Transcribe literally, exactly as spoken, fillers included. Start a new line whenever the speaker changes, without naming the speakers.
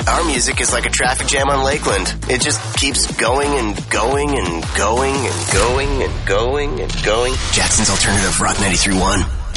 Our music is like a traffic jam on Lakeland. It just keeps going and going and going and going and going and going. Jackson's Alternative Rock ninety-three point one.